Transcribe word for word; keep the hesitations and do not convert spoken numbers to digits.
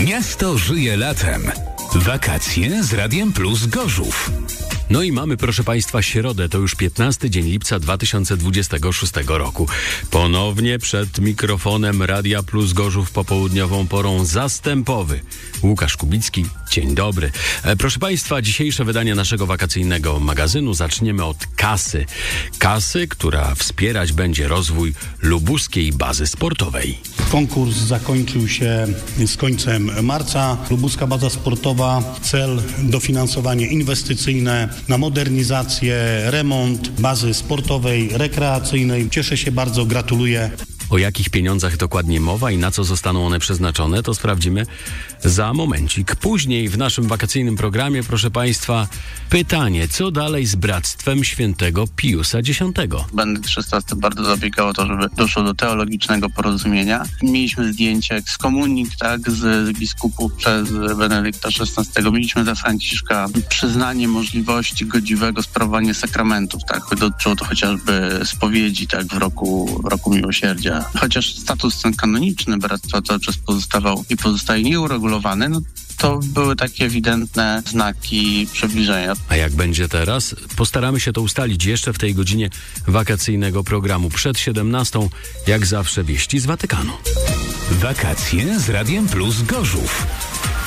Miasto żyje latem. Wakacje z Radiem Plus Gorzów. No i mamy, proszę Państwa, środę, to już piętnasty dzień lipca dwa tysiące dwudziestego szóstego roku. Ponownie przed mikrofonem Radia Plus Gorzów popołudniową porą zastępowy Łukasz Kubicki. Dzień dobry. E, proszę Państwa, dzisiejsze wydanie naszego wakacyjnego magazynu zaczniemy od kasy. Kasy, która wspierać będzie rozwój lubuskiej bazy sportowej. Konkurs zakończył się z końcem marca. Lubuska baza sportowa, cel dofinansowanie inwestycyjne na modernizację, remont bazy sportowej, rekreacyjnej. Cieszę się bardzo, gratuluję. O jakich pieniądzach dokładnie mowa i na co zostaną one przeznaczone, to sprawdzimy za momencik. Później w naszym wakacyjnym programie, proszę Państwa, pytanie, co dalej z Bractwem Świętego Piusa Dziesiątego? Benedykt szesnasty bardzo zabiegał o to, żeby doszło do teologicznego porozumienia. Mieliśmy zdjęcie z komunik, tak, z, z biskupów przez Benedykta szesnastego. Mieliśmy za Franciszka przyznanie możliwości godziwego sprawowania sakramentów, tak. Dotyczyło to chociażby spowiedzi, tak, w roku, w roku miłosierdzia. Chociaż status ten kanoniczny bractwa cały czas pozostawał i pozostaje nieuregulowany, no to były takie ewidentne znaki przybliżenia. A jak będzie teraz? Postaramy się to ustalić jeszcze w tej godzinie wakacyjnego programu. Przed siedemnastą, jak zawsze, wieści z Watykanu. Wakacje z Radiem Plus Gorzów.